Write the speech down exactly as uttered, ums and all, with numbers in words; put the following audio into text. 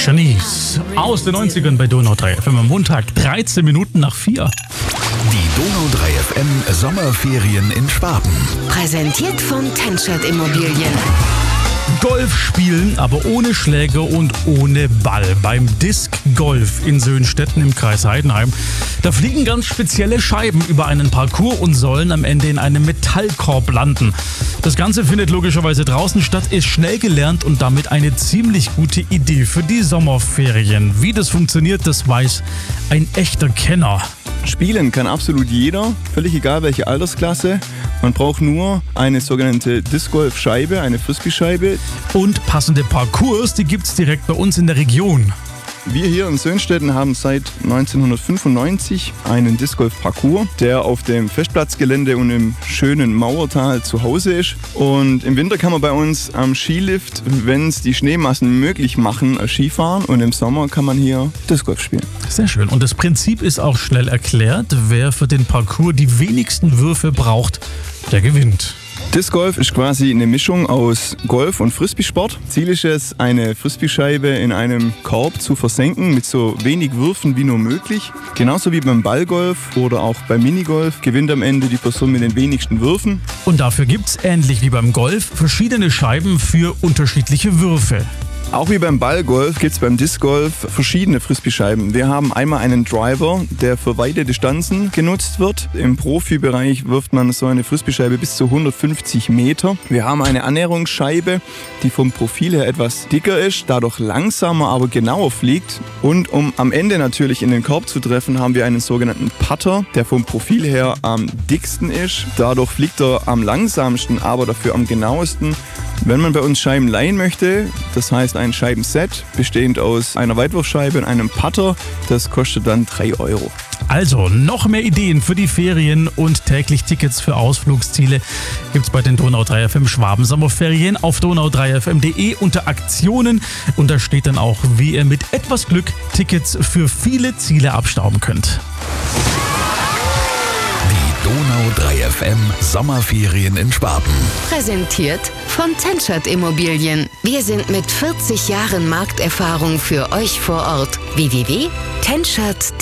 Shanice aus den neunzigern bei Donau drei F M am Montag, dreizehn Minuten nach vier. Die Donau drei F M Sommerferien in Schwaben. Präsentiert von Tenschert Immobilien. Golf spielen, aber ohne Schläger und ohne Ball. Beim Disc Golf in Söhnstetten im Kreis Heidenheim. Da fliegen ganz spezielle Scheiben über einen Parcours und sollen am Ende in einem Metallkorb landen. Das Ganze findet logischerweise draußen statt, ist schnell gelernt und damit eine ziemlich gute Idee für die Sommerferien. Wie das funktioniert, das weiß ein echter Kenner. Spielen kann absolut jeder, völlig egal welche Altersklasse. Man braucht nur eine sogenannte Disc-Golf-Scheibe, eine Frisbee-Scheibe. Und passende Parcours, die gibt's direkt bei uns in der Region. Wir hier in Söhnstetten haben seit neunzehnhundertfünfundneunzig einen Disc-Golf-Parcours, der auf dem Festplatzgelände und im schönen Mauertal zu Hause ist. Und im Winter kann man bei uns am Skilift, wenn es die Schneemassen möglich machen, Skifahren. Und im Sommer kann man hier Disc-Golf spielen. Sehr schön. Und das Prinzip ist auch schnell erklärt. Wer für den Parcours die wenigsten Würfe braucht, der gewinnt. Disc Golf ist quasi eine Mischung aus Golf und Frisbee-Sport. Ziel ist es, eine Frisbee-Scheibe in einem Korb zu versenken mit so wenig Würfen wie nur möglich. Genauso wie beim Ballgolf oder auch beim Minigolf gewinnt am Ende die Person mit den wenigsten Würfen. Und dafür gibt es, ähnlich wie beim Golf, verschiedene Scheiben für unterschiedliche Würfe. Auch wie beim Ballgolf gibt es beim Disc Golf verschiedene Frisbee-Scheiben. Wir haben einmal einen Driver, der für weite Distanzen genutzt wird. Im Profibereich wirft man so eine Frisbee-Scheibe bis zu hundertfünfzig Meter. Wir haben eine Annäherungsscheibe, die vom Profil her etwas dicker ist, dadurch langsamer, aber genauer fliegt. Und um am Ende natürlich in den Korb zu treffen, haben wir einen sogenannten Putter, der vom Profil her am dicksten ist. Dadurch fliegt er am langsamsten, aber dafür am genauesten. Wenn man bei uns Scheiben leihen möchte, das heißt ein Scheibenset, bestehend aus einer Weitwurfscheibe und einem Putter, das kostet dann drei Euro. Also noch mehr Ideen für die Ferien und täglich Tickets für Ausflugsziele gibt's bei den Donau drei F M Schwaben Sommerferien auf donau drei f m punkt de unter Aktionen. Und da steht dann auch, wie ihr mit etwas Glück Tickets für viele Ziele abstauben könnt. Donau drei F M Sommerferien in Schwaben. Präsentiert von Tenschert Immobilien. Wir sind mit vierzig Jahren Markterfahrung für euch vor Ort. w w w punkt tenschert punkt de